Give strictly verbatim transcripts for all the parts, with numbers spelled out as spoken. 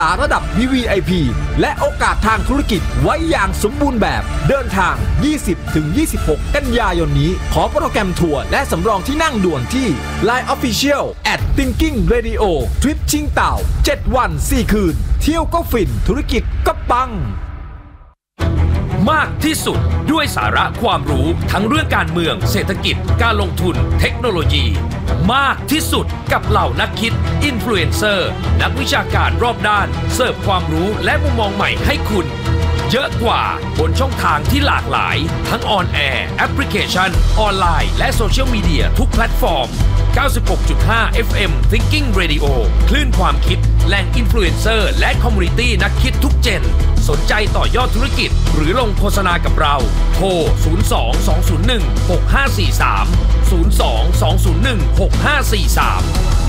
ระดับ วี วี ไอ พี และโอกาสทางธุรกิจไว้อย่างสมบูรณ์แบบเดินทาง ยี่สิบถึงยี่สิบหก กันยายนนี้ขอโปรแกรมทัวร์และสำรองที่นั่งด่วนที่ ไลน์ Official แอท Thinking Radio ทริปชิงเต่าเจ็ดวันสี่คืนเที่ยวก็ฟินธุรกิจก็ปังมากที่สุดด้วยสาระความรู้ทั้งเรื่องการเมืองเศรษฐกิจการลงทุนเทคโนโลยีมากที่สุดกับเหล่านักคิดอินฟลูเอนเซอร์นักวิชาการรอบด้านเสิร์ฟความรู้และมุมมองใหม่ให้คุณเยอะกว่าบนช่องทางที่หลากหลายทั้งออนแอร์แอปพลิเคชันออนไลน์และโซเชียลมีเดียทุกแพลตฟอร์ม เก้าสิบหกจุดห้า เอฟ เอ็ม Thinking Radio คลื่นความคิดแหล่งอินฟลูเอนเซอร์และคอมมูนิตี้นักคิดทุกเจนสนใจต่อยอดธุรกิจหรือลงโฆษณากับเราโทร ศูนย์ สอง สอง ศูนย์ หนึ่ง หก ห้า สี่ สาม ศูนย์ สอง สอง ศูนย์ หนึ่ง หก ห้า สี่ สาม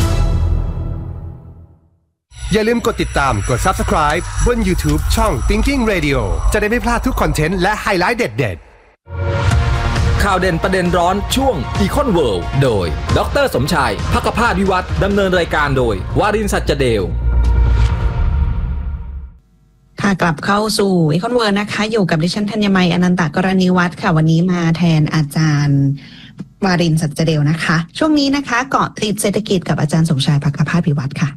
อย่าลืมกดติดตามกด Subscribe บน YouTube ช่อง Thinking Radio จะได้ไม่พลาดทุกคอนเทนต์และไฮไลท์เด็ดๆข่าวเด่นประเด็นร้อนช่วง Econ World โดยดร.สมชายภักภาสวิวัฒน์ดำเนินรายการโดยวารินทร์ สัจเดลค่ะกลับเข้าสู่ Econ World นะคะอยู่กับดิฉันธัญมัยอนันตกรณีวัฒน์ค่ะวันนี้มาแทนอาจารย์วารินทร์ สัจเดลนะคะช่วงนี้นะคะเกาะติดเศรษฐกิจกับอาจารย์สมชายภักภาสวิวัฒน์ค่ะ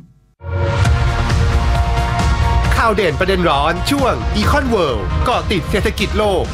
ข่าวเด่นประเด็นร้อนช่วง Econ World เกาะติดเศรษฐกิจโลก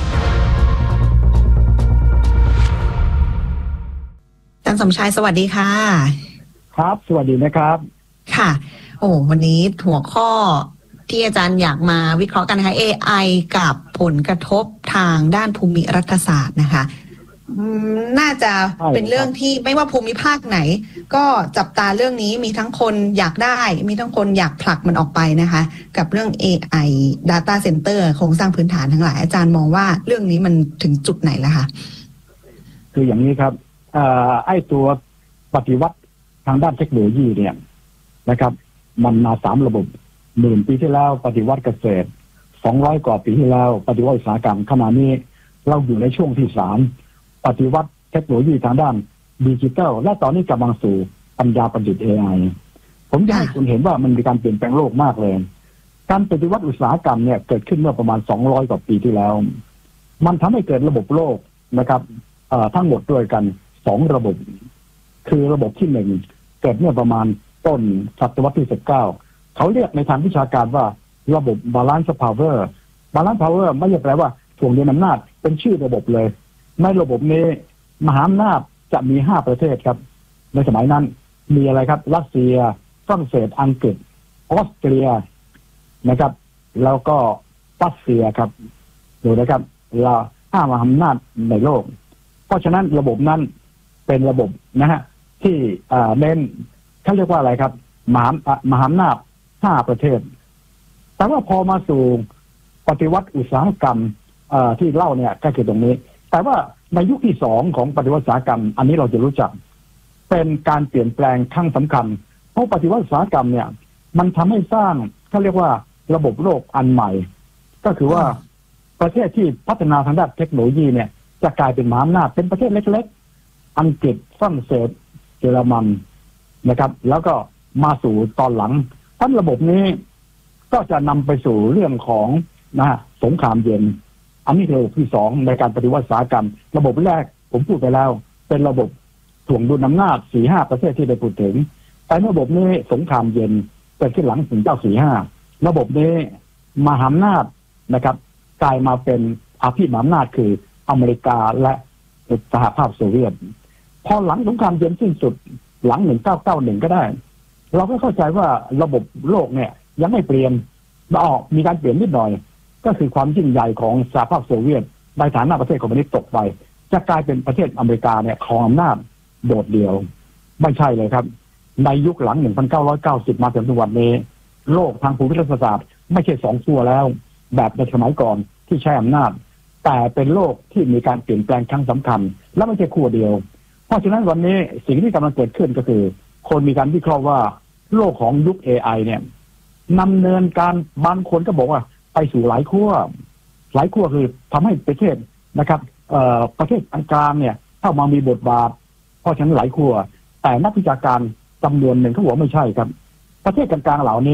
อาจารย์สมชายสวัสดีค่ะครับสวัสดีนะครับค่ะโอ้วันนี้หัวข้อที่อาจารย์อยากมาวิเคราะห์กันนะคะ เอ ไอ กับผลกระทบทางด้านภูมิรัฐศาสตร์นะคะน่าจะเป็นเรื่องที่ไม่ว่าภูมิภาคไหนก็จับตาเรื่องนี้มีทั้งคนอยากได้มีทั้งคนอยากผลักมันออกไปนะคะกับเรื่อง เอ ไอ Data Center โครงสร้างพื้นฐานทั้งหลายอาจารย์มองว่าเรื่องนี้มันถึงจุดไหนแล้วคะคืออย่างนี้ครับเอ่อไอ้ตัวปฏิวัติทางด้านเทคโนโลยีเนี่ยนะครับมันมาสามระบบหมื่นปีที่แล้วปฏิวัติเกษตรสองร้อยกว่าปีที่แล้วปฏิวัติอุตสาหกรรมขณะนี้เราอยู่ในช่วงที่สามปฏิวัติเทคโนโลยีทางด้านดิจิทัลและตอนนี้กำลังสู่ปัญญาประดิษฐ์ เอ ไอ ผมอยากให้คุณเห็นว่ามันมีการเปลี่ยนแปลงโลกมากเลยการปฏิวัติอุตสาหกรรมเนี่ยเกิดขึ้นเมื่อประมาณสองร้อยกว่าปีที่แล้วมันทำให้เกิดระบบโลกนะครับเอ่อทั้งหมดด้วยกันสองระบบคือระบบที่หนึ่งเกิดเมื่อประมาณต้นศตวรรษที่สิบเก้าเขาเรียกในทางวิชาการว่าระบบ balance power balance power ไม่ใช่แปลว่าถ่วงดุลอำนาจเป็นชื่อระบบเลยในระบบนี้มหาอำนาจจะมีห้าประเทศครับในสมัยนั้นมีอะไรครับรัสเซียฝรั่งเศสอังกฤษออสเตรียนะครับแล้วก็รัสเซียครับดูนะครับเราห้ามหาอำนาจในโลกเพราะฉะนั้นระบบนั้นเป็นระบบนะฮะที่เน้นเขาเรียกว่าอะไรครับมหามหาอำนาจห้าประเทศแต่ว่าพอมาสู่ปฏิวัติอุตสาหกรรมที่เล่าเนี่ยก็คือตรงนี้แต่ว่าในยุคที่สองของปฏิวัติอุตสาหกรรมอันนี้เราจะรู้จักเป็นการเปลี่ยนแปลงครั้งสำคัญเพราะปฏิวัติอุตสาหกรรมเนี่ยมันทำให้สร้างเขาเรียกว่าระบบโลกอันใหม่ก็คือว่าประเทศที่พัฒนาทางด้านเทคโนโลยีเนี่ยจะกลายเป็นมหาอำนาจเป็นประเทศเล็กๆอังกฤษฝรั่งเศสเยอรมันนะครับแล้วก็มาสู่ตอนหลังทั้งระบบนี้ก็จะนำไปสู่เรื่องของนะสงครามเย็นอันนี้คือระบบที่สองในการปฏิวัติอุตสาหกรรมระบบแรกผมพูดไปแล้วเป็นระบบถ่วงดุลอำนาจสี่ห้าประเทศที่ได้พูดถึงแต่ระบบนี้สงครามเย็นเกิดขึ้นหลังถึงเก้าสี่ห้าระบบนี้มหาอำนาจนะครับกลายมาเป็นอภิมหาอำนาจคืออเมริกาและสหภาพโซเวียตพอหลังสงครามเย็นสิ้นสุดหลังหนึ่งเก้าเก้าหนึ่งก็ได้เราก็เข้าใจว่าระบบโลกเนี่ยยังไม่เปลี่ยนอ๋อมีการเปลี่ยนนิดหน่อยก็คือความยิ่งใหญ่ของสหภาพโซเวียตในฐานะประเทศคอมมิวนิสต์ตกไปจะกลายเป็นประเทศอเมริกาเนี่ยครองอำนาจโดดเดี่ยวไม่ใช่เลยครับในยุคหลังหนึ่งพันเก้าร้อยเก้าสิบมาถึงทุกวันนี้โลกทางภูมิรัฐศาสตร์ไม่ใช่สองขั้วแล้วแบบในสมัยก่อนที่ใช้อำนาจแต่เป็นโลกที่มีการเปลี่ยนแปลงครั้งสำคัญและไม่ใช่ขั้วเดียวเพราะฉะนั้นวันนี้สิ่งที่กำลังเกิดขึ้นก็คือคนมีการวิเคราะห์ว่าโลกของยุค เอ ไอ เนี่ยนำเนินการบางคนก็บอกว่าไปสู่หลายขั้วหลายขั้วคือทำให้ประเทศนะครับเอ่อประเทศกลางเนี่ยเข้ามามีบทบาทเพราะฉะนั้นหลายขั้วแต่นักวิชาการจำนวนหนึ่งเขาบอกไม่ใช่ครับประเทศกลางๆเหล่านี้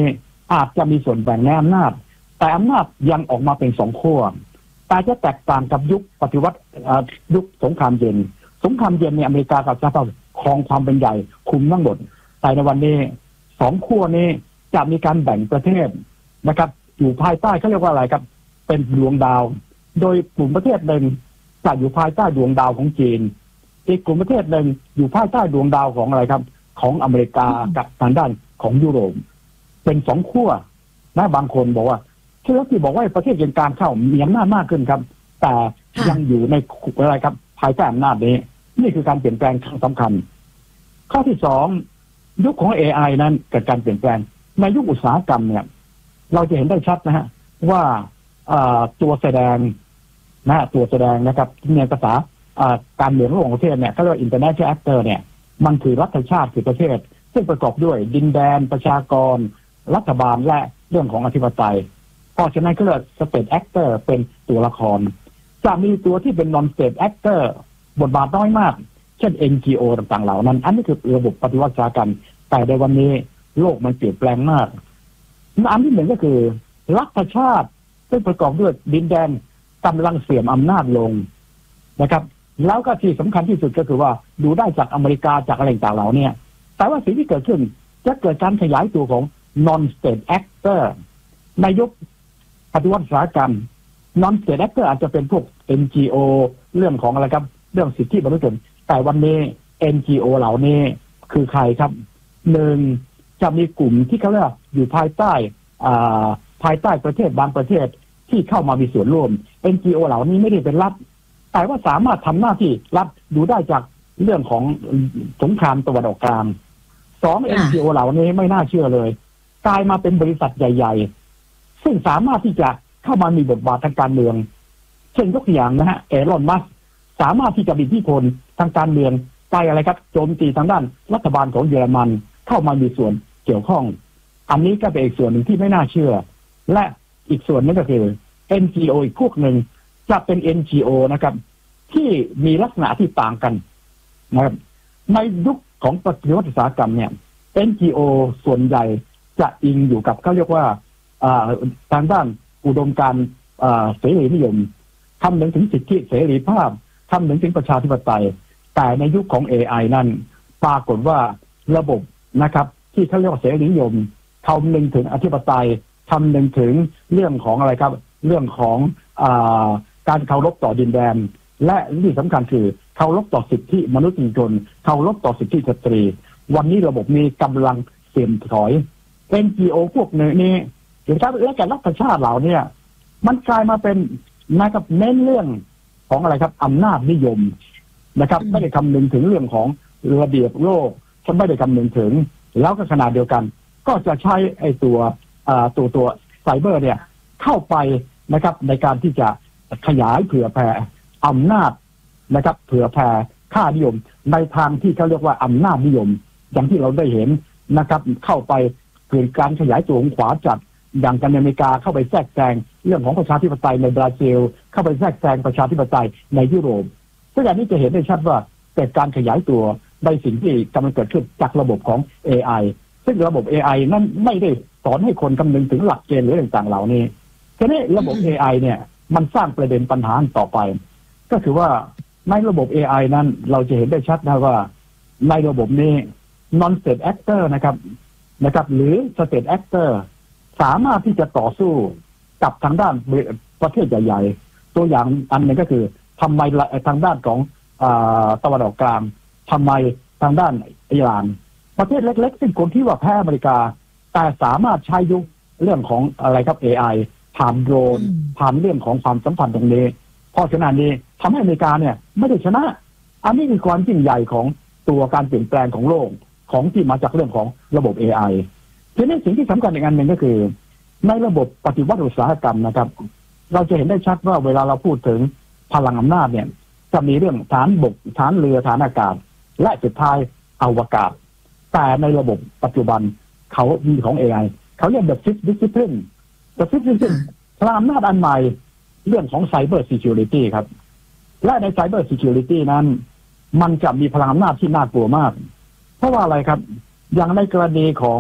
อาจจะมีส่วนแบ่งในอำนาจแต่อำนาจยังออกมาเป็นสองขั้วแต่จะแตกต่างกับยุคปฏิวัติยุคสงครามเย็นสงครามเย็นในอเมริกากับสหรัฐครองความเป็นใหญ่คุมทั้งหมดแต่ในวันนี้สองขั้วนี้จะมีการแบ่งประเทศนะครับอยู่ภายใต้เขาเรียกว่าอะไรครับเป็นดวงดาวโดยกลุ่มประเทศหนึ่งจะอยู่ภายใต้ดวงดาวของจีนอีกกลุ่มประเทศหนึ่งอยู่ภายใต้ดวงดาวของอะไรครับของอเมริกากับทางด้านของยุโรปเป็นสองขั้วนะบางคนบอกว่าที่รัฐที่บอกว่าประเทศเย็นกลางเข้ามีอำนาจมากขึ้นครับแต่ยังอยู่ในอะไรครับภายใต้อำนาจนี้นี่คือการเปลี่ยนแปลงครั้งสำคัญข้อที่สองยุคของ เอ ไอ นั้นเกิดการเปลี่ยนแปลงในยุคอุตสาหกรรมเนี่ยเราจะเห็นได้ชัดนะฮะว่าตัวแสดงนะตัวแสดงนะครับในภาษาการเมืองระหว่างประเทศเนี่ยเขาเรียกว่า international actor เนี่ยมันคือรัฐชาติคือประเทศซึ่งประกอบด้วยดินแดนประชากรรัฐบาลและเรื่องของอธิปไตยเพราะฉะนั้นก็เรียก state actor เป็นตัวละครจะมีตัวที่เป็น non state actor บทบาทน้อยมากเช่น เอ็น จี โอ ต่างๆเหล่านั้นอันนี้คือระบบปฏิวัติอุตสาหกรรมแต่ในวันนี้โลกมันเปลี่ยนแปลงมากอันที่หนึ่งก็คือรัฐชาติซึ่งประกอบด้วยดินแดนกำลังเสื่อมอำนาจลงนะครับแล้วก็ที่สำคัญที่สุดก็คือว่าดูได้จากอเมริกาจากอะไรต่างๆเหล่านี้แต่ว่าสิ่งที่เกิดขึ้นจะเกิดการขยายตัวของ non state actor ในยุคปฏิวัติอุตสาหกรรม non state actor อาจจะเป็นพวก เอ็น จี โอ เรื่องของอะไรครับเรื่องสิทธิมนุษยชนแต่วันนี้ เอ็น จี โอ เหล่านี้คือใครครับหนึ่งจะมีกลุ่มที่เขาเรียกอยู่ภายใต้ภายใต้ประเทศบางประเทศที่เข้ามามีส่วนร่วม เอ็น จี โอ เหล่านี้ไม่ได้เป็นรัฐแต่ว่าสามารถทำหน้าที่รัฐดูได้จากเรื่องของสงครามตะวันออกกลางสอง เอ็น จี โอ เหล่านี้ไม่น่าเชื่อเลยกลายมาเป็นบริษัทใหญ่ๆซึ่งสามารถที่จะเข้ามามีบทบาททางการเมืองเช่นยกตัวอย่างนะฮะเอลอนมัสก์สามารถที่จะมีอิทธิพลทางการเมืองไปอะไรครับโจมตีทางด้านรัฐบาลของเยอรมันเข้ามามีส่วนเกี่ยวข้องอันนี้ก็เป็นอีกส่วนหนึ่งที่ไม่น่าเชื่อและอีกส่วนนึงก็คือ เอ็น จี โอ อีกพวกหนึ่งจะเป็น เอ็น จี โอ นะครับที่มีลักษณะที่ต่างกันนะครับในยุคของปฏิวัติอุตสาหกรรมเนี่ย เอ็น จี โอ ส่วนใหญ่จะอิงอยู่กับเขาเรียกว่าทางด้านอุดมการณ์เสรีนิยมคำนึงถึงสิทธิเสรีภาพคำนึงถึงประชาธิปไตยแต่ในยุคของ เอ ไอ นั้นปรากฏว่าระบบนะครับที่เขาเรียกว่าเสรีนิยมคำนึงถึงอธิปไตยคำนึงถึงเรื่องของอะไรครับเรื่องของอาการเคารพต่อดินแดนและที่สำคัญคือเคารพต่อสิทธิมนุษยชนเคารพต่อสิทธิสตรีวันนี้ระบบนี้กำลังเสื่อมถอย เอ็น จี โอ พวกนี้หรือถ้าและการรัฐชาติเหล่านี้มันกลายมาเป็นนะครับเน้นเรื่องของอะไรครับอำนาจนิยมนะครับไม่ได้คำนึงถึงเรื่องของระเบียบโลกฉันไม่ได้คำนึงถึงแล้วก็ขนาดเดียวกันก็จะใช้ไอ้ตัวตัวตัวไซเบอร์เนี่ยเข้าไปนะครับในการที่จะขยายเผื่อแผ่อำนาจนะครับเผื่อแผ่ค่านิยมในทางที่เขาเรียกว่าอำนาจนิยมอย่างที่เราได้เห็นนะครับเข้าไปเกิดการขยายตัวของขวาจัดอย่างกันในอเมริกาเข้าไปแทรกแซงเรื่องของประชาธิปไตยในบราซิลเข้าไปแทรกแซงประชาธิปไตยในยุโรปซึ่งอันนี้จะเห็นได้ชัดว่าเกิดการขยายตัวในสิ่งที่กำลังเกิดขึ้นจากระบบของ เอ ไอ ซึ่งระบบ เอ ไอ นั้นไม่ได้สอนให้คนคำนึงถึงหลักเกณฑ์หรือต่างๆเหล่านี้ทีนี้ระบบ เอ ไอ เนี่ยมันสร้างประเด็นปัญหาต่อไปก็คือว่าในระบบ เอ ไอ นั้นเราจะเห็นได้ชัดนะว่าในระบบนี้ non state actor นะครับนะครับหรือ state actor สามารถที่จะต่อสู้กับทางด้านประเทศใหญ่ๆตัวอย่างอันหนึ่งก็คือทำไมทางด้านของตะวันออกกลางทำไมทางด้านอิหร่านประเทศเล็กๆซึ่งคนที่ว่าแพ้อเมริกาแต่สามารถใช้ยุคเรื่องของอะไรครับ เอ ไอ ผ่านโดรนผ่านเรื่องของความสัมพันธ์ตรงนี้เพราะฉะนั้นนี้ทำให้อเมริกาเนี่ยไม่ได้ชนะอันนี้คือความยิ่งใหญ่ของตัวการเปลี่ยนแปลงของโลกของที่มาจากเรื่องของระบบ เอ ไอ ทีนี้สิ่งที่สำคัญอีกอันหนึ่งก็คือในระบบปฏิวัติอุตสาหกรรมนะครับเราจะเห็นได้ชัดว่าเวลาเราพูดถึงพลังอำนาจเนี่ยจะมีเรื่องฐานบกฐานเรือฐานอากาศและสุดท้ายอวกาศแต่ในระบบปัจจุบันเขามีของ เอ ไอ เขาเรียก the fifth discipline the fifth discipline พลังอำนาจอันใหม่เรื่องของ cyber security ครับและใน cyber security นั้นมันจะมีพลังอำนาจที่น่ากลัวมากเพราะว่าอะไรครับอย่างในกรณีของ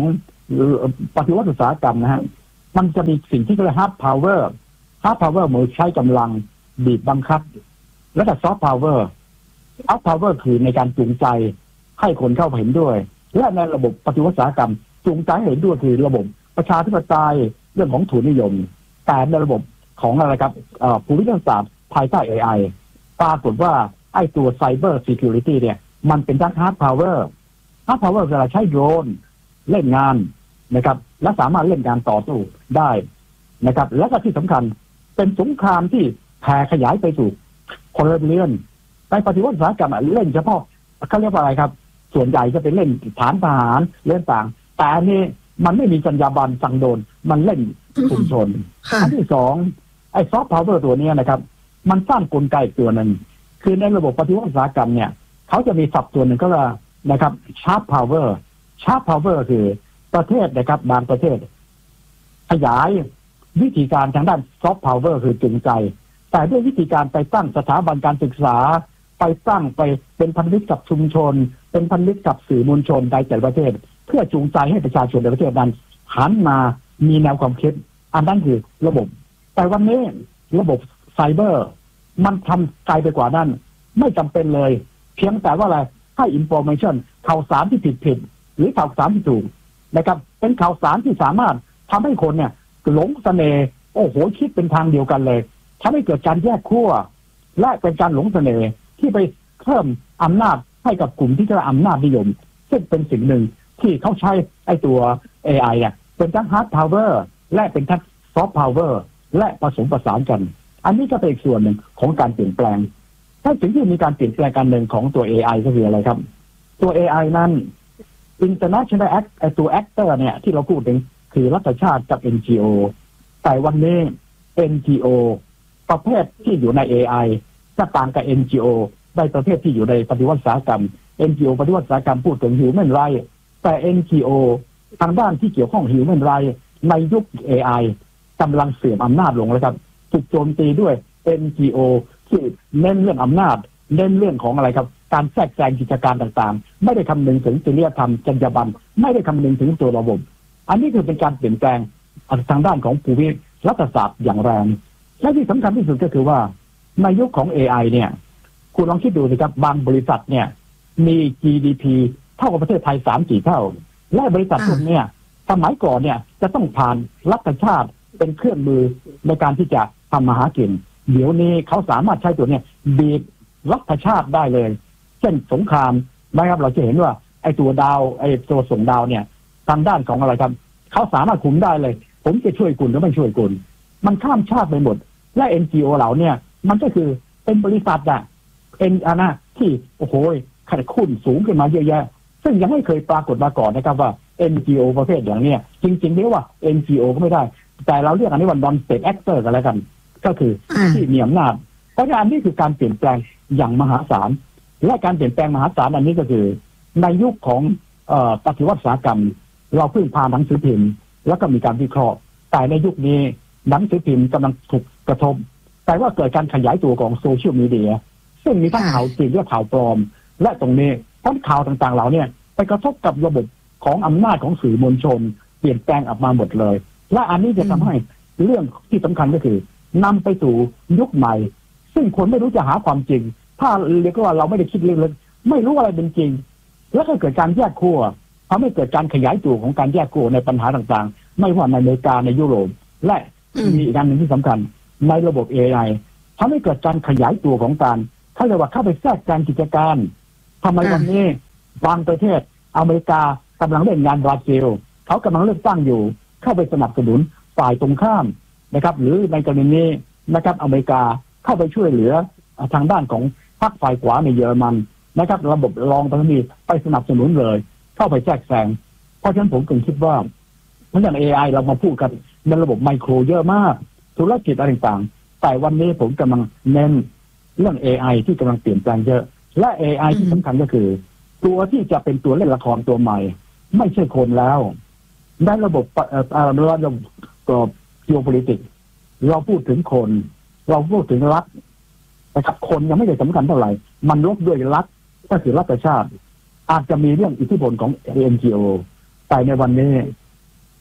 ปฏิวัติอุตสาหกรรมนะฮะมันจะมีสิ่งที่เรียกว่า hard power hard power มือใช้กำลังบีบบังคับแล้วก็ soft power soft power คือในการจูงใจให้คนเข้าเห็นด้วยและในระบบปฏิวัติอุตสาหกรรมจูงใจให้เห็นด้วยคือระบบประชาธิปไตยเรื่องของทุนนิยมแต่ในระบบของอะไรครับภูมิศาสตร์ภายใต้ เอ ไอ ปรากฏว่าไอ้ตัว Cyber Security เนี่ยมันเป็นทั้ง hard power hard power เวลาใช้โดรนเล่นงานนะครับและสามารถเล่นการต่อสู้ได้นะครับและก็ที่สำคัญเป็นสงครามที่แผ่ขยายไปสู่พลเรือนในปฏิวัติอุตสาหกรรมเล่นเฉพาะเขาเรียกว่าอะไรครับส่วนใหญ่จะเป็นเล่นฐานทหารเล่นต่างแต่อันนี้มันไม่มีจรรยาบรรณสั่งโดนมันเล่นชุมชนอันที่สองไอ้ซอฟต์พาวเวอร์ตัวนี้นะครับมันสร้างกลไกตัวหนึ่งคือในระบบปฏิวัติอุตสาหกรรมเนี่ยเขาจะมีศัพท์ตัวหนึ่งก็ว่านะครับชาร์ปพาวเวอร์ชาร์ปพาวเวอร์คือประเทศนะครับบางประเทศขยายวิธีการทางด้านซอฟต์พาวเวอร์คือจูงใจแต่ด้วยวิธีการไปตั้งสถาบันการศึกษาไปตั้งไปเป็นพันธมิตรกับชุมชนเป็นพันธมิตรกับสื่อมวลชนในแต่ละประเทศเพื่อจูงใจให้ประชาชนในประเทศนั้นหันมามีแนวความคิดอันนั้นคือระบบแต่วันนี้ระบบไซเบอร์มันทำไกลไปกว่านั้นไม่จำเป็นเลยเพียงแต่ว่าอะไรให้อินโฟเมชันข่าวสารที่ผิดผิดหรือข่าวสารที่ถูกนะครับเป็นข่าวสารที่สามารถทำให้คนเนี่ยหลงเสน่ห์โอ้โหคิดเป็นทางเดียวกันเลยทำให้เกิดการแยกขั้วและเป็นการหลงเสน่ห์ที่ไปเพิ่มอำนาจให้กับกลุ่มที่จะอำนาจนิยมซึ่งเป็นสิ่งหนึ่งที่เขาใช้ไอ้ตัว เอ ไอ เนี่ยเป็นทั้ง hard power และเป็นทั้ง soft power และผสมผสานกันอันนี้ก็เป็นอีกส่วนหนึ่งของการเปลี่ยนแปลงถ้าสิ่งที่มีการเปลี่ยนแปลงการหนึ่งของตัว เอ ไอ ก็คืออะไรครับตัว เอ ไอ นั้น international act ไอ้ตัว actor เนี่ยที่เราพูดถึงคือรัฐชาติกับ เอ็น จี โอ แต่วันนี้ เอ็น จี โอ ประเภทที่อยู่ใน เอ ไอ จะต่างกับ เอ็น จี โอ ได้ประเภทที่อยู่ในปฏิวัติอุตสาหกรรม เอ็น จี โอ ปฏิวัติอุตสาหกรรมพูดถึง human right แต่ เอ็น จี โอ ทางด้านที่เกี่ยวข้อง human right ในยุค เอ ไอ กำลังเสื่อมอำนาจลงแล้วครับถูกโจมตีด้วย เอ็น จี โอ ที่เน้นเรื่องอำนาจเน้นเรื่องของอะไรครับการแทรกแซงกิจการต่างๆไม่ได้คำนึงถึงจริยธรรมจรรยาบรรณไม่ได้คำนึงถึงตัวระบบอันนี้คือเป็นการเปลี่ยนแปลงทางด้านของภูมิรัฐศาสตร์อย่างแรงและที่สำคัญที่สุดก็คือว่าในยุคของ เอ ไอ เนี่ยคุณลองคิดดูสิครับบางบริษัทเนี่ยมี จี ดี พี เท่ากับประเทศไทย สามสี่ เท่าและบริษัทพวกนี้สมัยก่อนเนี่ยจะต้องผ่านรัฐชาติเป็นเครื่องมือในการที่จะทำมาหากินเดี๋ยวนี้เขาสามารถใช้ตัวเนี้ยบีบรัฐชาติได้เลยเช่นสงครามนะครับเราจะเห็นว่าไอ้ตัวดาวไอ้ตัวส่งดาวเนี่ยทางด้านของอะไรครับเขาสามารถคุมได้เลยผมจะช่วยคุณหรือไม่ช่วยคุณมันข้ามชาติไปหมดและ เอ็น จี โอ เหล่าเนี่ยมันก็คือเป็นบริษัทอะเอ็นอานะที่โอ้โหขนาดคุ้นสูงขึ้นมาเยอะแยะซึ่งยังไม่เคยปรากฏมาก่อนนะครับว่า เอ็น จี โอ ประเภทอย่างเนี้ยจริงๆเรียกว่า เอ็น จี โอ ก็ไม่ได้แต่เราเรียกอันนี้ว่า non state actor กันแล้วกันก็คือที่มีอำนาจเพราะฉะนั้นนี่คือการเปลี่ยนแปลงอย่างมหาศาลและการเปลี่ยนแปลงมหาศาลอันนี้ก็คือในยุคของเอ่อปฏิวัติอุตสาหกรรมเราพึ่งพาหนังสือพิมพ์แล้วก็มีการวิเคราะห์แต่ในยุคนี้หนังสือพิมพ์กำลังถูกกระทบแต่ว่าเกิดการขยายตัวของโซเชียลมีเดียซึ่งมีทั้งข่าวจริงและข่าวปลอมและตรงนี้ทั้งข่าวต่างๆเหล่านี้ไปกระทบกับระบบของอำนาจของสื่อมวลชนเปลี่ยนแปลงออกมาหมดเลยและอันนี้จะทำให้เรื่องที่สำคัญก็คือนำไปสู่ยุคใหม่ซึ่งคนไม่รู้จะหาความจริงถ้าเรียกว่าเราไม่ได้คิดเรื่องไม่รู้อะไรเป็นจริงแล้วก็เกิดการแยกขั้วทำให้เกิดการขยายตัวของการแยกขั้วในปัญหาต่างๆไม่ว่าในอเมริกาในยุโรปและมีอีกอันหนึ่งที่สำคัญในระบบ เอ ไอ ทำให้เกิดการขยายตัวของการเขาเรียกว่าเข้าไปแทรกแซงกิจการทำไมวันนี้บางประเทศอเมริกากำลังเล่นงานบราซิลเขากำลังเลือกตั้งอยู่เข้าไปสนับสนุนฝ่ายตรงข้ามนะครับหรือในกรณีนี้นะครับอเมริกาเข้าไปช่วยเหลือทางด้านของพรรคฝ่ายขวาในเยอรมันนะครับระบบรองประธานาธิบดีไปสนับสนุนเลยเข้าไปแทรกแซงเพราะฉะนั้นผมจึงคิดว่าเพราะอย่าง เอ ไอ เรามาพูดกันในระบบไมโครเยอะมากธุรกิจอะไรต่างๆแต่วันนี้ผมกำลังเน้นเรื่อง เอ ไอ ที่กำลังเปลี่ยนแปลงเยอะและ เอ ไอ ที่สำคัญก็คือตัวที่จะเป็นตัวเล่นละครตัวใหม่ไม่ใช่คนแล้วในระบบเอ่อระบบกรอบ geopolitics เราพูดถึงคนเราพูดถึงรัฐนะครับคนยังไม่ได้สำคัญเท่าไหร่มันลบด้วยรัฐก็คือรัฐชาติอาจจะมีเรื่องอิทธิพลของ เอ็น จี โอ แต่ในวันนี้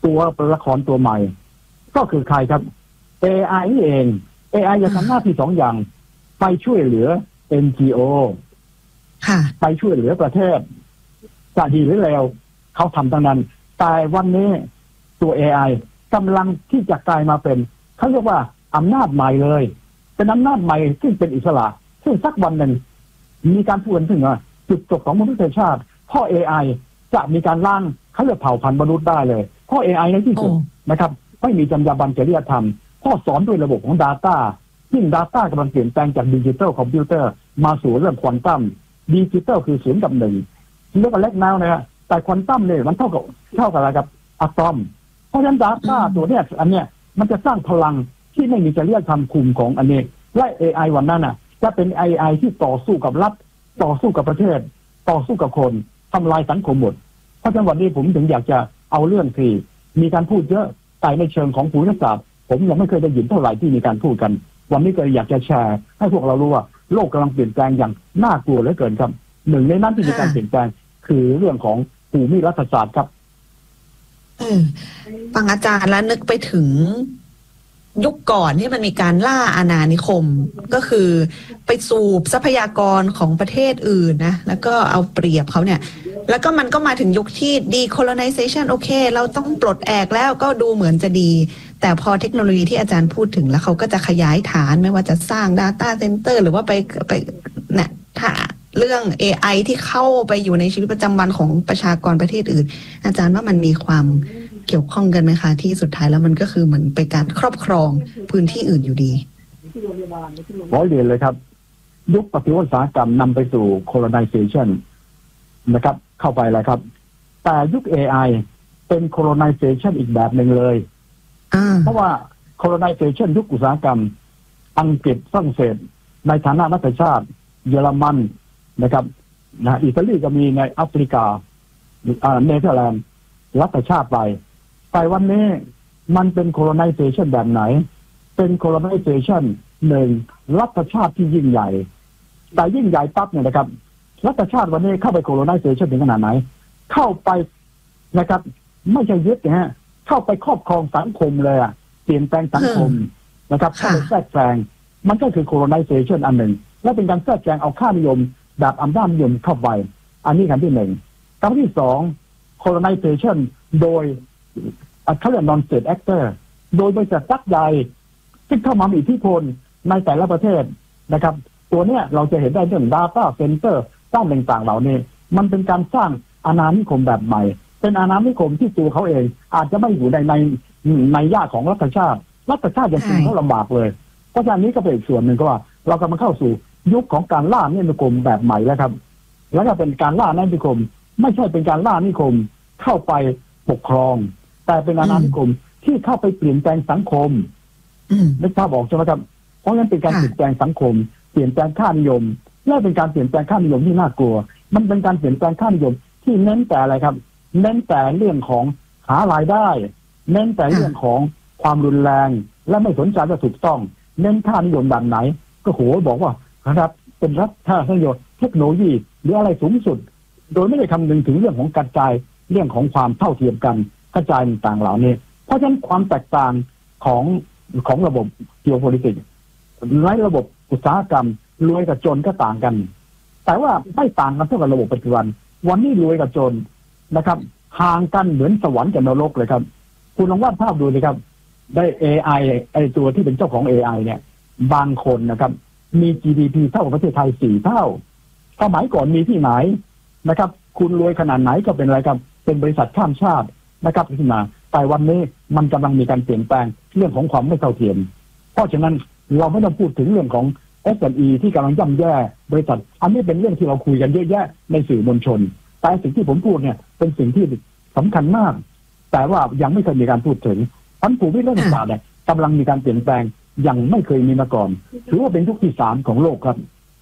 ตัวละครตัวใหม่ก็คือใครครับ เอ ไอ นี่เอง เอ ไอ จะทำหน้าที่สองอย่างไปช่วยเหลือ เอ็น จี โอค่ะไปช่วยเหลือประเทศจะดีหรือเลวเขาทำทั้งนั้นแต่วันนี้ตัว เอ ไอ กำลังที่จะกลายมาเป็นเขาเรียกว่าอำนาจใหม่เลยเป็นอำนาจใหม่ซึ่งเป็นอิสระซึ่งสักวันหนึ่งมีการพูดถึงว่าจุดจบของมนุษยชาติพ่อ เอ ไอ จะมีการล่างเขาเรียกเผ่าพันธุ์มนุษย์ได้เลยพ่อ เอ ไอ ในที่สุดนะครับไม่มีจรรยาบรรณจริยธรรมพ่อสอนด้วยระบบของ Data ยิ่ง Data กำลังเปลี่ยนแปลงจากดิจิทัลคอมพิวเตอร์มาสู่เรื่องควอนตัมดิจิทัลคือศูนย์กับหนึ่งเรียกว่าเล็กน้อยนะฮะแต่ควอนตัมเนี่ยมันเท่ากับเท่ากับอะไรครับอะตอมเพราะฉะนั้น Data ตัวเนี้ยอันเนี้ยมันจะสร้างพลังที่ไม่มีจริยธรรมคุมของอันนี้และ เอ ไอ วันนั้นน่ะจะเป็น เอ ไอ ที่ต่อสู้กับรัฐต่อสู้กับประเทศต่อสู้กับคนทำลายสังคมหมดเพราะฉะนั้นวันนี้ผมถึงอยากจะเอาเรื่องที่มีการพูดเยอะแต่ในเชิงของภูมิศาสตร์ผมยังไม่เคยได้ยินเท่าไหร่ที่มีการพูดกันวันนี้ก็อยากจะแชร์ให้พวกเรารู้ว่าโลกกำลังเปลี่ยนแปลงอย่างน่ากลัวเหลือเกินครับหนึ่งในนั้นที่มีการเปลี่ยนแปลงคือเรื่องของภูมิรัฐศาสตร์ครับเออฟังอาจารย์แล้วนึกไปถึงยุคก่อนที่มันมีการล่าอาณานิคมก็คือไปสูบทรัพยากรของประเทศอื่นนะแล้วก็เอาเปรียบเขาเนี่ยแล้วก็มันก็มาถึงยุคที่ decolonization โอเคเราต้องปลดแอกแล้วก็ดูเหมือนจะดีแต่พอเทคโนโลยีที่อาจารย์พูดถึงแล้วเขาก็จะขยายฐานไม่ว่าจะสร้าง data center หรือว่าไปไปเนี่ยถ้าเรื่อง เอ ไอ ที่เข้าไปอยู่ในชีวิตประจำวันของประชากรประเทศอื่นอาจารย์ว่ามันมีความเกี่ยวข้องกันไหมคะที่สุดท้ายแล้วมันก็คือเหมือนเป็นการครอบครองพื้นที่อื่นอยู่ดีร้อยเรียนเลยครับยุคปฏิวัติอุตสาหกรรมนำไปสู่ colonization นะครับเข้าไปแล้วครับแต่ยุค เอ ไอ เป็น colonization อีกแบบหนึ่งเลยเพราะว่า colonization ยุคอุตสาหกรรมอังกฤษฝรั่งเศสในฐานะรัฐชาติเยอรมันนะครับนะอิตาลีก็มีในแอฟริกาเนเธอร์แลนด์รัฐชาติไปแต่วันนี้มันเป็น colonization แบบไหนเป็น colonization หนึ่งรัฐชาติที่ยิ่งใหญ่แต่ยิ่งใหญ่ปั๊บเนี่ยนะครับรัฐชาติวันนี้เข้าไป colonization ถึงขนาดไหนเข้าไปนะครับไม่ใช่ยึดนะฮะเข้าไปครอบครองสังคมเลยอ่ะเปลี่ยนแปลงสังคมนะครับเข้าไปแทรกแซงมันก็คือ colonization อันหนึ่งและเป็นการแทรกแซงเอาค่านิยมแบบอำนาจนิยมเข้าไปอันนี้กันที่หนึ่งกันที่สอง colonization โดยเขาเรียก non state actor โดยบริษัทยักษ์ใหญ่ที่เข้ามามีอิทธิพลในแต่ละประเทศนะครับตัวเนี้ยเราจะเห็นได้เรื่อง data center ตั้งต่างๆเหล่านี้มันเป็นการสร้างอาณานิคมแบบใหม่เป็นอาณานิคมที่ตัวเขาเองอาจจะไม่อยู่ในในในย่าของรัฐชาติรัฐชาติยังคงเขาลำบากเลยเพราะฉะนั้นนี้ก็เป็นอีกส่วนหนึ่งก็ว่าเรากำลังเข้าสู่ยุคของการล่าอาณานิคมแบบใหม่แล้วครับแล้วก็เป็นการล่าอาณานิคมไม่ใช่เป็นการล่าอาณานิคมเข้าไปปกครองแต่เป็นอาณานิคมที่เข้าไปเปลี่ยนแปลงสังคมนึกภาพออกใช่ไหมครับเพราะฉะนั้นเป็นการเปลี่ยนแปลงสังคมเปลี่ยนแปลงค่านิยมและเป็นการเปลี่ยนแปลงค่านิยมที่น่ากลัวมันเป็นการเปลี่ยนแปลงค่านิยมที่เน้นแต่อะไรครับเน้นแต่เรื่องของหารายได้เน้นแต่เรื่องของความรุนแรงและไม่สนใจว่าถูกต้องเน้นค่านิยมแบบไหนก็โหบอกว่านะครับเป็นรัฐค่านิยมเทคโนโลยีหรืออะไรสูงสุดโดยไม่ได้คำนึงถึงเรื่องของกระจายเรื่องของความเท่าเทียมกันกระจายต่างๆเหล่านี้เพราะฉะนั้นความแตกต่างของของระบบ geopolitics ในระบบอุตสาหกรรมรวยกับจนก็ต่างกันแต่ว่าไม่ต่างกันเท่ากับระบบปัจจุบันวันนี้รวยกับจนนะครับห่างกันเหมือนสวรรค์กับนรกเลยครับคุณลองวาดภาพดูเลยครับได้ เอ ไอ ไอตัวที่เป็นเจ้าของ เอ ไอ เนี่ยบางคนนะครับมี จี ดี พี เท่ากับประเทศไทยสี่เท่าสมัยก่อนมีที่ไหนนะครับคุณรวยขนาดไหนก็เป็นอะไรครับเป็นบริษัทข้ามชาตินะครับขึ้นมาแต่วันนี้มันกำลังมีการเปลี่ยนแปลงเรื่องของความไม่เท่าเทียมเพราะฉะนั้นเราไม่ต้องพูดถึงเรื่องของ เอส แอนด์ อี ที่กำลังย่ำแย่บริษัทอันนี้เป็นเรื่องที่เราคุยกันเยอะแยะในสื่อมวลชนแต่สิ่งที่ผมพูดเนี่ยเป็นสิ่งที่สำคัญมากแต่ว่ายังไม่เคยมีการพูดถึงพันธุ์ภูมิรัฐศาสตร์เนี่ยกำลังมีการเปลี่ยนแปลงอย่างไม่เคยมีมาก่อนถือว่าเป็นยุคที่สามของโลกครับ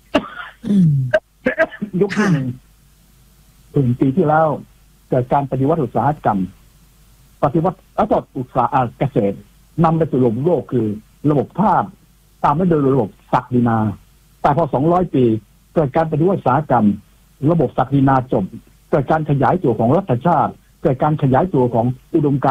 ยุคที่หนึ่งถึงปีที่แล้วเกิดการปฏิวัติอุตสาหกรรมปฏิวัติแล้วก็อุตสาหเกษตรนำไปสู่ระบบโลกคือระบบทาสตามมาโดยระบบศักดินาแต่พอสองร้อยปีเกิดการปฏิวัติอุตสาหกรรมระบบศักดินาจบเกิดการขยายตัวของรัฐชาติเกิดการขยายตัวของอุดมการณ์ป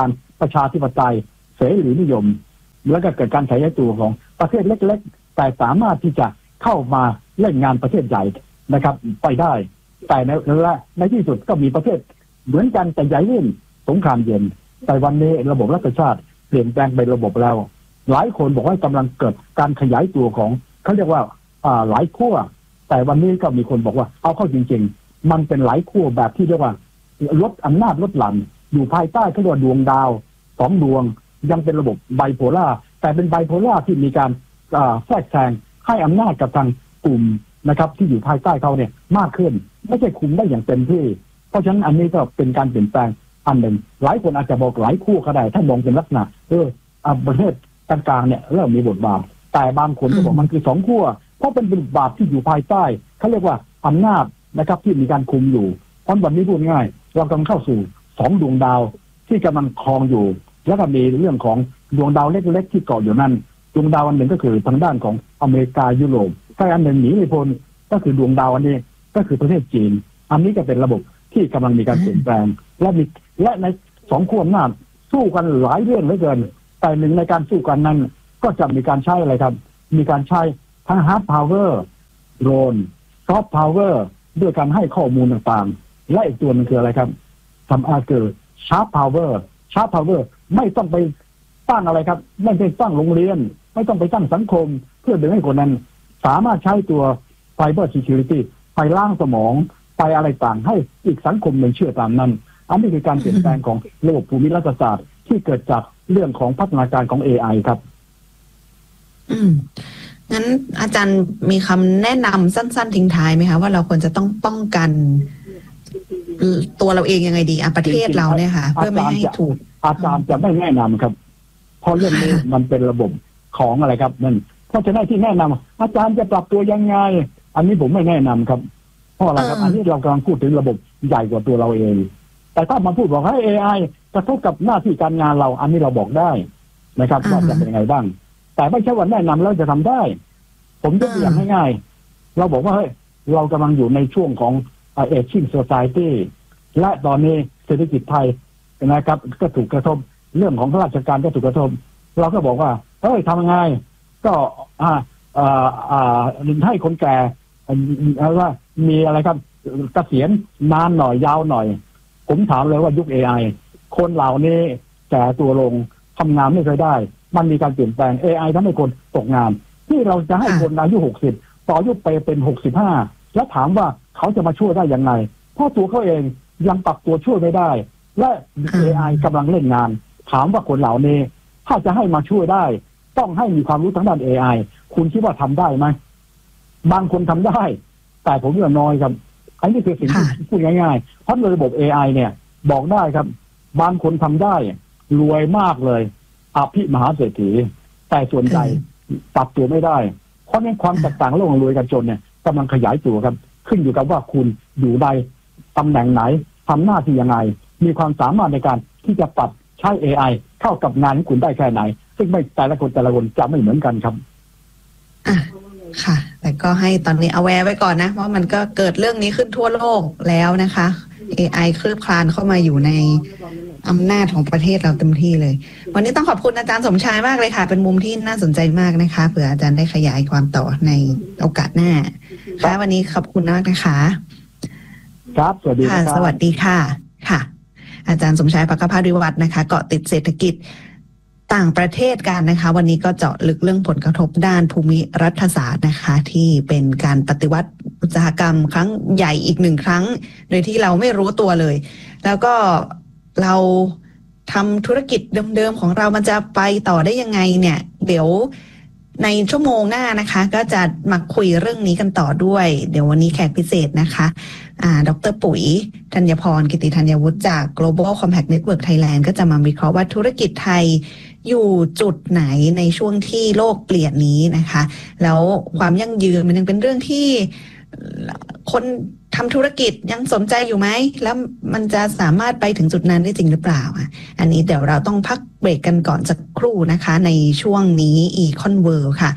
ประชาธิปไตยเสรีนิยมแล้วก็เกิดการขยายตัวของประเทศเล็กๆแต่สามารถที่จะเข้ามาเล่นงานประเทศใหญ่นะครับไปได้แต่ในในที่สุดก็มีประเทศเหมือนกันแต่ใหญ่ขึ้นสงครามเย็นแต่วันนี้ระบบรัฐชาติเปลี่ยนแปลงไประบบแล้วหลายคนบอกว่ากำลังเกิดการขยายตัวของเขาเรียกว่าอ่าหลายขั้วแต่วันนี้ก็มีคนบอกว่าเอาเข้าจริงๆมันเป็นหลายขั้วแบบที่เรียกว่าลดอำนาจลดหลั่นอยู่ภายใต้เขาเรียกว่าดวงดาวสองดวงยังเป็นระบบไบโพล่าแต่เป็นไบโพล่าที่มีการแทรกแซงให้อำนาจกับทางกลุ่มนะครับที่อยู่ภายใต้เขาเนี่ยมากขึ้นไม่ใช่คุมได้อย่างเต็มที่เพราะฉะนั้นอันนี้ก็เป็นการเปลี่ยนแปลงอันหนึ่งหลายคนอาจจะบอกหลายคู่ก็ได้ถ้ามองเป็นลักษณะเออประเทศกลางๆเนี่ยเริ่มมีบทบาทแต่บางคนก็บอกมันคือสองขั้วเพราะเป็นบทบาทที่อยู่ภายใต้เขาเรียกว่าอำนาจนะครับที่มีการคุมอยู่เพราะวันนี้พูดง่ายเรากำลังเข้าสู่สองดวงดาวที่กำลังครองอยู่แล้วก็มีเรื่องของดวงดาวเล็กๆที่เกาะอยู่นั่นดวงดาวอันหนึ่งก็คือทางด้านของอเมริกายุโรปถ้าอันหนึ่งหนีไม่พ้นก็คือดวงดาวอันนี้ก็คือประเทศจีนอันนี้จะเป็นระบบที่กำลังมีการเปลี่ยนแปลงและมีและในสองขั้วอำนาจสู้กันหลายเรื่องเหลือเกินแต่หนึ่งในการสู้กันนั้นก็จะมีการใช้อะไรครับมีการใช้ทั้งฮาร์ดพาวเวอร์โดรนซอฟต์พาวเวอร์ด้วยการให้ข้อมูลต่างๆและอีกตัวนึงคืออะไรครับทำอาเกิดชาร์ปพาวเวอร์ชาร์ปพาวเวอร์ไม่ต้องไปตั้งอะไรครับไม่ต้องตั้งโรงเรียนไม่ต้องไปตั้งสังคมเพื่อดึงให้คนนั้นสามารถใช้ตัว Cyber Security ไปล้างสมองไปอะไรต่างให้อีกสังคมหนึ่งเชื่อตามนั้นอันนี้คือการเปลี่ยนแปลงของระบบภูมิรัฐศาสตร์ที่เกิดจากเรื่องของพัฒนาการของ เอ ไอ ครับอืมงั้นอาจารย์มีคำแนะนำสั้นๆทิ้งท้ายไหมคะว่าเราควรจะต้องป้องกันตัวเราเองยังไงดีอ่ะประเทศเราเนี่ยค่ะเพื่อไม่ให้ถูกอาจารย์จะไม่แนะนำครับเพราะเรื่องนี้มันเป็นระบบของอะไรครับนั่นเพราะฉะนั้นที่แนะนำอาจารย์จะปรับตัวยังไงอันนี้ผมไม่แนะนำครับเพราะอะไรครับอันนี้เรากำลังพูดถึงระบบใหญ่กว่าตัวเราเองแต่ถ้ามาพูดบอกให้ เอ ไอ กระทบกับหน้าที่การงานเราอันนี้เราบอกได้นะครับว่าจะเป็นยังไงบ้างแต่ไม่ใช่ว่าแนะนำแล้วจะทำได้ผมยกตัวอย่างง่ายๆเราบอกว่าเฮ้ยเรากำลังอยู่ในช่วงของเอจิ้งโซซายตี้และตอนนี้เศรษฐกิจไทยนะครับก็ถูกกระทบเรื่องของราชการก็ถูกกระทบเราก็บอกว่าเฮ้ยทำยังไงก็อ่าอ่าอ่าให้คนแก่ว่ามีอะไรครับเกษียณนานหน่อยยาวหน่อยผมถามเลยว่ายุค เอ ไอ คนเหล่านี้แก่ตัวลงทำงานไม่เคยได้มันมีการเปลี่ยนแปลง เอ ไอ ทำให้คนตกงานที่เราจะให้คนอายุหกสิบต่ออายุไปเป็นหกสิบห้าแล้วถามว่าเขาจะมาช่วยได้ยังไงเพราะตัวเขาเองยังปรับตัวช่วยไม่ได้และ เอ ไอ กำลังเล่นงานถามว่าคนเหล่านี้ถ้าจะให้มาช่วยได้ต้องให้มีความรู้ทางด้าน เอ ไอ คุณคิดว่าทำได้ไหมบางคนทำได้แต่ผมว่าน้อยครับอันนี้คือสิ่งที่พูดง่ายๆเพราะระบบ เอ ไอ เนี่ยบอกได้ครับบางคนทำได้รวยมากเลยอภิมหาเศรษฐีแต่ส่วนใหญ่ปรับตัวไม่ได้เพราะนั้นความแตกต่างระหว่างรวยกับจนเนี่ยกำลังขยายตัวครับขึ้นอยู่กับว่าคุณอยู่ในตำแหน่งไหนทำหน้าที่ยังไงมีความสามารถในการที่จะปรับใช้ เอ ไอ เข้ากับงานของคุณได้แค่ไหนซึ่งไม่แต่ละคนแต่ละคนจะไม่เหมือนกันครับอ่ะค่ะแต่ก็ให้ตอนนี้เอาแวร์ไว้ก่อนนะเพราะมันก็เกิดเรื่องนี้ขึ้นทั่วโลกแล้วนะคะ เอ ไอ คลืบคลานเข้ามาอยู่ในอำนาจของประเทศเราเต็มที่เลยวันนี้ต้องขอบคุณอาจารย์สมชายมากเลยค่ะเป็นมุมที่น่าสนใจมากนะคะเผื่ออาจารย์ได้ขยายความต่อในโอกาสหน้าค่ะวันนี้ขอบคุณมากนะคะครับสวัสดีครับสวัสดีค่ะค่ะอาจารย์สมชายภักภาควิวัฒน์นะคะเกาะติดเศรษฐกิจต่างประเทศกันนะคะวันนี้ก็เจาะลึกเรื่องผลกระทบด้านภูมิรัฐศาสตร์นะคะที่เป็นการปฏิวัติอุตสาหกรรมครั้งใหญ่อีกหนึ่งครั้งโดยที่เราไม่รู้ตัวเลยแล้วก็เราทำธุรกิจเดิมๆของเรามันจะไปต่อได้ยังไงเนี่ยเดี๋ยวในชั่วโมงหน้านะคะก็จะมาคุยเรื่องนี้กันต่อด้วยเดี๋ยววันนี้แขกพิเศษนะคะอ่าดร.ปุ๋ยธัญพรกิติธัญวุฒิจาก Global Compact Network Thailand ก็จะมาวิเคราะห์ว่าธุรกิจไทยอยู่จุดไหนในช่วงที่โลกเปลี่ยนนี้นะคะแล้วความยั่งยืนมันยังเป็นเรื่องที่คนทำธุรกิจยังสนใจอยู่ไหมแล้วมันจะสามารถไปถึงจุดนั้นได้จริงหรือเปล่าอันนี้เดี๋ยวเราต้องพักเบรกกันก่อนสักครู่นะคะในช่วงนี้ Econ World ค่ะ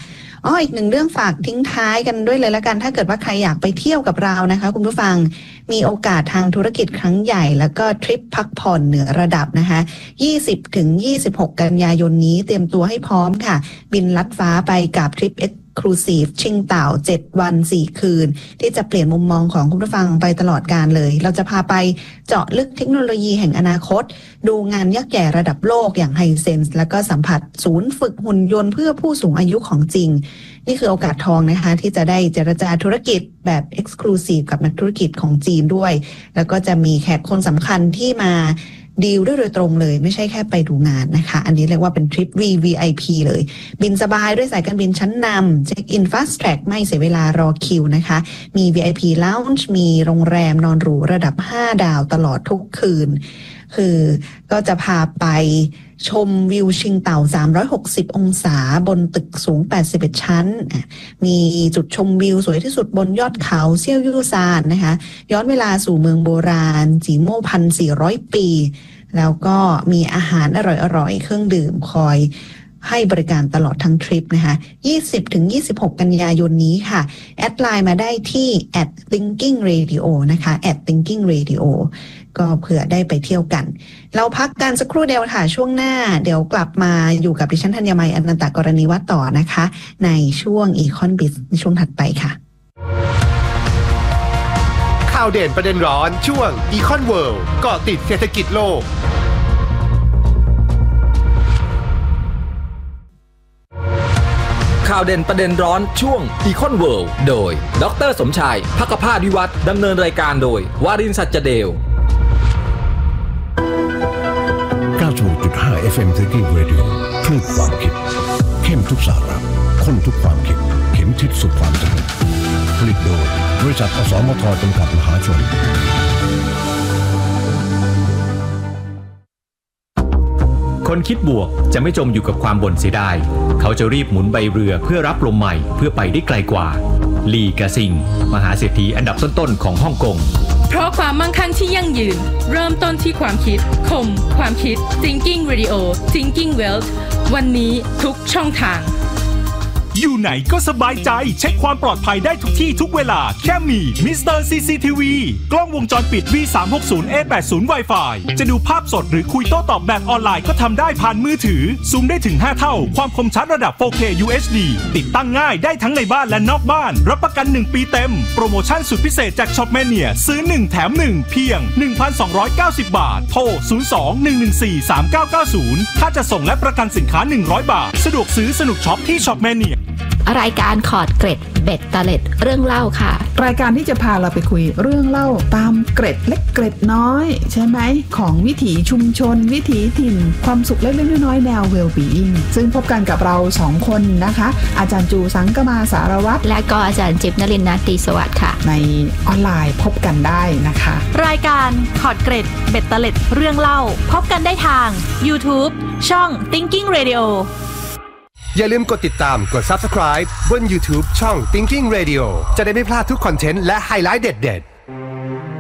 อ๋ออีกหนึ่งเรื่องฝากทิ้งท้ายกันด้วยเลยละกันถ้าเกิดว่าใครอยากไปเที่ยวกับเรานะคะคุณผู้ฟังมีโอกาสทางธุรกิจครั้งใหญ่แล้วก็ทริปพักผ่อนเหนือระดับนะคะ ยี่สิบถึงยี่สิบหก กันยายนนี้เตรียมตัวให้พร้อมค่ะบินลัดฟ้าไปกับทริป Exclusive ชิงเต่าเจ็ดวันสี่คืนที่จะเปลี่ยนมุมมองของคุณผู้ฟังไปตลอดกาลเลยเราจะพาไปเจาะลึกเทคโนโลยีแห่งอนาคตดูงานยักษ์ใหญ่ระดับโลกอย่างไฮเซนส์แล้วก็สัมผัสศูนย์ฝึกหุ่นยนต์เพื่อผู้สูงอายุของจริงนี่คือโอกาสทองนะคะที่จะได้เจรจาธุรกิจแบบ Exclusive กับนักธุรกิจของจีนด้วยแล้วก็จะมีแขกคนสำคัญที่มาดีลด้วยโดยตรงเลยไม่ใช่แค่ไปดูงานนะคะอันนี้เรียกว่าเป็นทริป วี วี ไอ พี เลยบินสบายด้วยสายการบินชั้นนำเช็คอิน Fast Track ไม่เสียเวลารอคิวนะคะมี วี ไอ พี Lounge มีโรงแรมนอนหรูระดับห้าดาวตลอดทุกคืนคือก็จะพาไปชมวิวชิงเต่าสามร้อยหกสิบองศาบนตึกสูงแปดสิบเอ็ดชั้นมีจุดชมวิวสวยที่สุดบนยอดเขาเซี่ยวยู่ซานนะคะย้อนเวลาสู่เมืองโบราณจีโม่พันสี่ร้อยปีแล้วก็มีอาหารอร่อยๆเครื่องดื่มคอยให้บริการตลอดทั้งทริปนะคะ ยี่สิบถึงยี่สิบหก กันยายนนี้ค่ะแอดไลน์มาได้ที่ แอท thinking radio นะคะ แอท thinking radio ก็เผื่อได้ไปเที่ยวกันเราพักกันสักครู่เดียวค่ะช่วงหน้าเดี๋ยวกลับมาอยู่กับดิฉันธัญมัยอนันตกรณีวัฒน์ต่อนะคะในช่วง Econ Biz ในช่วงถัดไปค่ะข่าวเด่นประเด็นร้อนช่วง Econ World เกาะติดเศรษฐกิจโลกข่าวเด่นประเด็นร้อนช่วง Econ World โดยดร.สมชายภักภาสวิวัฒน์ดำเนินรายการโดยวารินทร์สัจเดลเก้าสิบหกจุดห้า เอฟ เอ็ม Thinking Radio คลื่นความคิดเข้มทุกสาระข้นทุกความคิดเข็มทิศสู่ความสำเร็จผลิตโดยบริษัทอสมทจำกัดมหาชนคนคิดบวกจะไม่จมอยู่กับความบ่นเสียดายเขาจะรีบหมุนใบเรือเพื่อรับลมใหม่เพื่อไปได้ไกลกว่าลีกาซิงมหาเศรษฐีอันดับต้นๆของฮ่องกงเพราะความมั่งคั่งที่ยั่งยืนเริ่มต้นที่ความคิดคมความคิด Thinking Radio Thinking Wealth วันนี้ทุกช่องทางอยู่ไหนก็สบายใจเช็คความปลอดภัยได้ทุกที่ทุกเวลาแค่มีมิสเตอร์ ซี ซี ที วี กล้องวงจรปิด วี สามหกศูนย์ เอ แปดสิบ Wi-Fi จะดูภาพสดหรือคุยโต้ตอบแบบออนไลน์ก็ทำได้ผ่านมือถือซูมได้ถึงห้าเท่าความคมชัดระดับ โฟร์เค ยู เอช ดี ติดตั้งง่ายได้ทั้งในบ้านและนอกบ้านรับประกันหนึ่งปีเต็มโปรโมชั่นสุดพิเศษจากช็อปแมเนียซื้อหนึ่งแถมหนึ่งเพียง หนึ่งพันสองร้อยเก้าสิบ บาทโทรศูนย์ สอง หนึ่ง หนึ่ง สี่ สาม เก้า เก้า ศูนย์ถ้าจะส่งและประกันสินค้าหนึ่งร้อยบาทสะดวกซื้อสนุกช็อปที่ช็อปแมเนียรายการคอร์ดเกร็ดเบ็ดตะเล็ดเรื่องเล่าค่ะรายการที่จะพาเราไปคุยเรื่องเล่าตามเกร็ดเล็กเกร็ดน้อยใช่ไหมของวิถีชุมชนวิถีถิ่นความสุขเล็กๆน้อยๆแนว well-being ซึ่งพบกันกับเราสองคนนะคะอาจารย์จูสังกมาสารวัตรและก็อาจารย์จิ๊บนฤมล นาฏตีสวัสดิ์ค่ะในออนไลน์พบกันได้นะคะรายการคอร์ดเกร็ดเบ็ดตะเล็ดเรื่องเล่าพบกันได้ทาง YouTube ช่อง Thinking Radio อย่าลืมกดติดตามกด Subscribe บน YouTube ช่อง Thinking Radio จะได้ไม่พลาดทุกคอนเทนต์และไฮไลท์เด็ดๆ